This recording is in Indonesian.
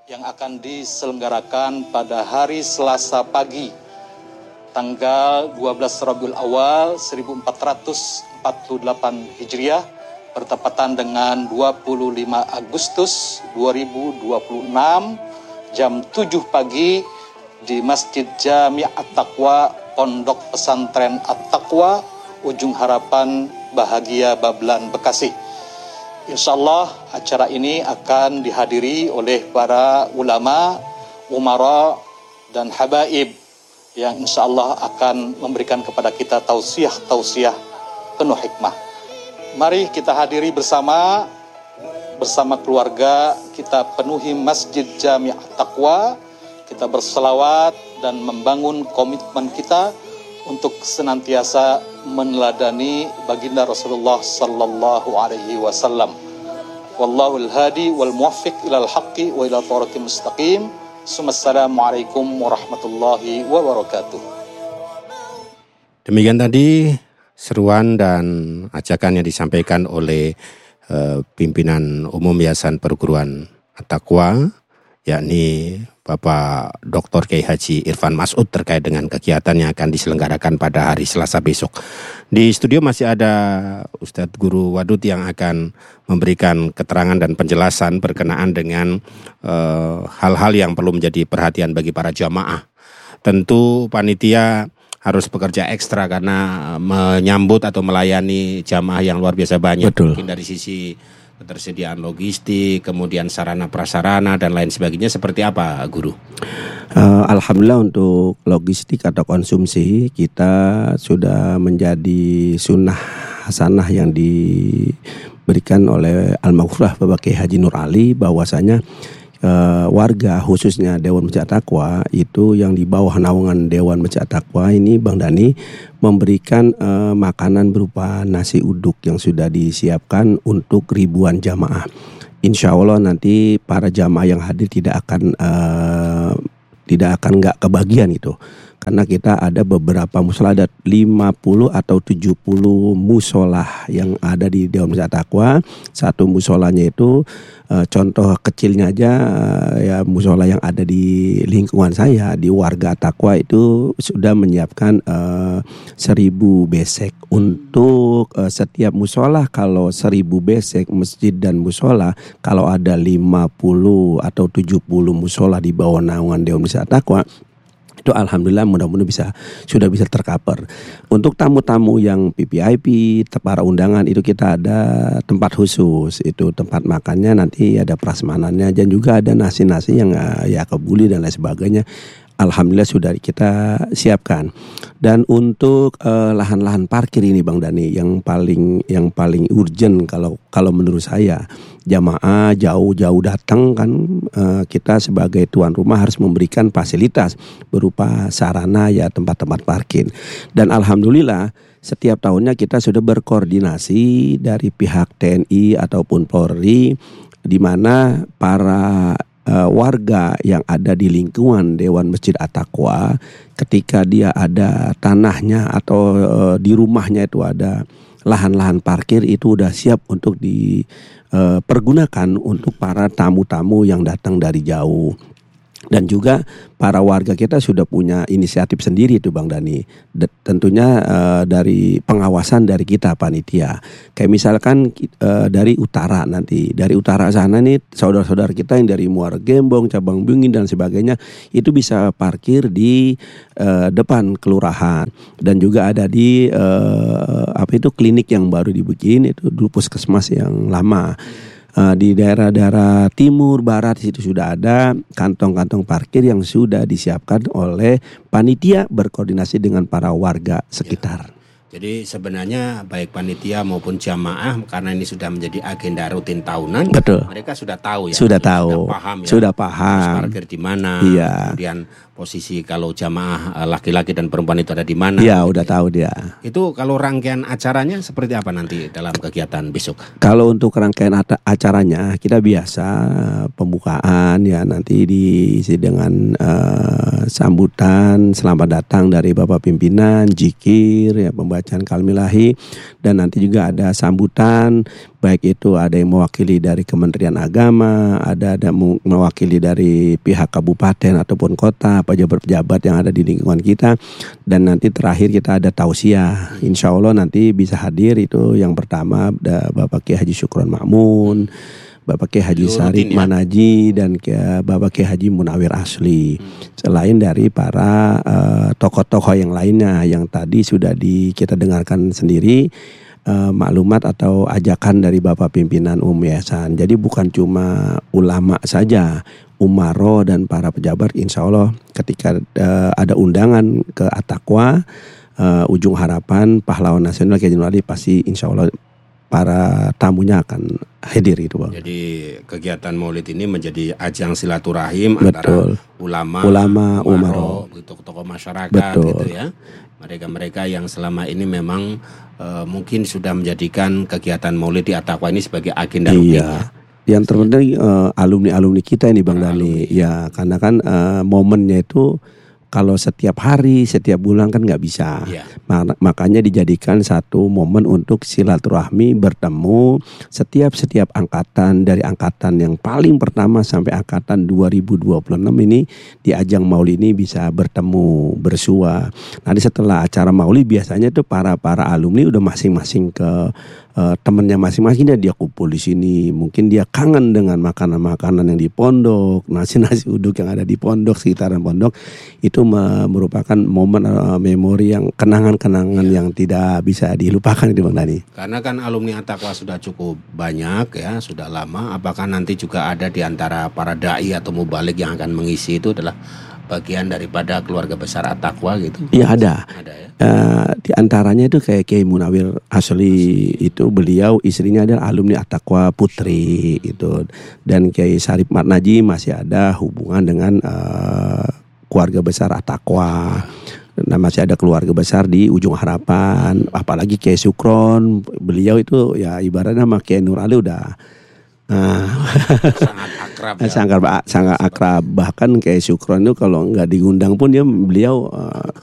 yang akan diselenggarakan pada hari Selasa pagi tanggal 12 Rabiul Awal 1448 Hijriah bertepatan dengan 25 Agustus 2026 jam 7 pagi di Masjid Jami' At-Taqwa Pondok Pesantren At-Taqwa Ujung Harapan Bahagia Babelan Bekasi. Insyaallah acara ini akan dihadiri oleh para ulama, umara dan habaib yang insyaallah akan memberikan kepada kita tausiah penuh hikmah. Mari kita hadiri bersama keluarga, kita penuhi Masjid Jami' At-Taqwa, kita berselawat dan membangun komitmen kita untuk senantiasa meneladani baginda Rasulullah sallallahu alaihi wasallam. Wallahul hadi wal muwaffiq ilal haqqi wa ila thoriqil mustaqim. Assalamualaikum warahmatullahi wabarakatuh. Demikian tadi seruan dan ajakan yang disampaikan oleh pimpinan umum Yayasan Perguruan At-Taqwa, yakni Bapak Dr. Kiai Haji Irfan Mas'ud terkait dengan kegiatan yang akan diselenggarakan pada hari Selasa besok. Di studio masih ada Ustadz Guru Wadud yang akan memberikan keterangan dan penjelasan berkenaan dengan hal-hal yang perlu menjadi perhatian bagi para jamaah. Tentu panitia harus bekerja ekstra karena menyambut atau melayani jamaah yang luar biasa banyak. Betul. Mungkin dari sisi ketersediaan logistik, kemudian sarana prasarana dan lain sebagainya, seperti apa Guru? Alhamdulillah untuk logistik atau konsumsi kita sudah menjadi sunnah hasanah yang diberikan oleh Al-Maghfurah Bapak Kiai Haji Nur Ali, bahwasanya warga khususnya Dewan Masjid At-Taqwa itu yang di bawah naungan Dewan Masjid At-Taqwa ini Bang Dani memberikan makanan berupa nasi uduk yang sudah disiapkan untuk ribuan jamaah. Insya Allah nanti para jamaah yang hadir tidak akan nggak kebagian itu. Karena kita ada beberapa musola, ada 50 atau 70 musola yang ada di Dewan Masjid At-Taqwa. Satu musolanya itu contoh kecilnya aja ya, musola yang ada di lingkungan saya di warga At-Taqwa itu sudah menyiapkan 1000 besek untuk setiap musola. Kalau 1000 besek masjid dan musola, kalau ada 50 atau 70 musola di bawah naungan Dewan Masjid At-Taqwa, itu alhamdulillah mudah-mudahan sudah bisa tercover. Untuk tamu-tamu yang PPIP, para undangan itu kita ada tempat khusus, itu tempat makannya nanti ada prasmanannya dan juga ada nasi-nasi yang ya kebuli dan lain sebagainya. Alhamdulillah sudah kita siapkan. Dan untuk lahan-lahan parkir ini Bang Dani yang paling urgent kalau menurut saya, jamaah jauh-jauh datang kan, kita sebagai tuan rumah harus memberikan fasilitas berupa sarana ya tempat-tempat parkir. Dan alhamdulillah setiap tahunnya kita sudah berkoordinasi dari pihak TNI ataupun Polri, di mana para warga yang ada di lingkungan Dewan Masjid At-Taqwa, ketika dia ada tanahnya atau di rumahnya itu ada lahan-lahan parkir, itu udah siap untuk dipergunakan untuk para tamu-tamu yang datang dari jauh. Dan juga para warga kita sudah punya inisiatif sendiri itu Bang Dani. Tentunya dari pengawasan dari kita panitia. Kayak misalkan dari utara nanti, dari utara sana nih saudara-saudara kita yang dari Muara Gembong, Cabang Bungin dan sebagainya, itu bisa parkir di depan kelurahan. Dan juga ada di klinik yang baru dibikin, itu dulu puskesmas yang lama. Di daerah-daerah timur, barat situ sudah ada kantong-kantong parkir yang sudah disiapkan oleh panitia berkoordinasi dengan para warga sekitar. Jadi sebenarnya baik panitia maupun jamaah, karena ini sudah menjadi agenda rutin tahunan, betul, mereka sudah tahu ya, sudah tahu, sudah paham parkir di mana, iya. Kemudian posisi kalau jamaah laki-laki dan perempuan itu ada di mana. Iya, udah tahu dia. Itu kalau rangkaian acaranya seperti apa nanti dalam kegiatan besok? Kalau untuk rangkaian acaranya kita biasa pembukaan ya, nanti diisi dengan sambutan selamat datang dari Bapak pimpinan, zikir ya, pembacaan pembacaan kalmilahi, dan nanti juga ada sambutan, baik itu ada yang mewakili dari Kementerian Agama, ada mewakili dari pihak kabupaten ataupun kota, pejabat-pejabat yang ada di lingkungan kita, dan nanti terakhir kita ada tausiah. Insya Allah nanti bisa hadir itu yang pertama ada Bapak Kiai Haji Syukron Ma'mun, Bapak Kiai Haji Sarif Manaji, dan Bapak Kiai Haji Munawir Asli. Selain dari para tokoh-tokoh yang lainnya yang tadi sudah kita dengarkan sendiri maklumat atau ajakan dari Bapak Pimpinan Umum Yayasan. Jadi bukan cuma ulama saja, umaro dan para pejabat, insya Allah ketika ada undangan ke At-Taqwa, Ujung Harapan, Pahlawan Nasional Kiai Haji pasti insya Allah para tamunya akan hadir itu, Bang. Jadi kegiatan Maulid ini menjadi ajang silaturahim Betul. antara ulama, umaro, tokoh masyarakat. Betul. Gitu ya. Mereka-mereka yang selama ini memang mungkin sudah menjadikan kegiatan Maulid di At-Taqwa ini sebagai agenda rutin. Iya. Yang terpenting alumni-alumni kita ini, Bang Dani. Ya, karena kan momennya itu kalau setiap hari, setiap bulan kan nggak bisa. Yeah. Makanya dijadikan satu momen untuk silaturahmi, bertemu setiap angkatan, dari angkatan yang paling pertama sampai angkatan 2026 ini di ajang Maulid ini bisa bertemu, bersua. Nanti setelah acara Maulid biasanya tuh para alumni udah masing-masing ke temennya masing-masing, dia kumpul di sini. Mungkin dia kangen dengan makanan-makanan yang di pondok, nasi uduk yang ada di pondok, sekitaran pondok. Itu merupakan momen memori yang kenangan-kenangan yang tidak bisa dilupakan itu, Bang Dani. Karena kan alumni At-Taqwa sudah cukup banyak ya, sudah lama. Apakah nanti juga ada di antara para dai atau mubalik yang akan mengisi itu adalah bagian daripada keluarga besar At-Taqwa gitu? Iya, ada. Ada ya. Di antaranya itu kayak Kiai Munawir Asli, itu beliau istrinya adalah alumni At-Taqwa Putri itu, dan Kiai Sarif Manaji masih ada hubungan dengan keluarga besar At-Taqwa. Nah, masih ada keluarga besar di Ujung Harapan, apalagi Kiai Syukron, beliau itu ya ibaratnya sama Kiai Nur Ali udah sangat akrab ya. sangat akrab. Bahkan Kiai Syukron itu kalau nggak diundang pun beliau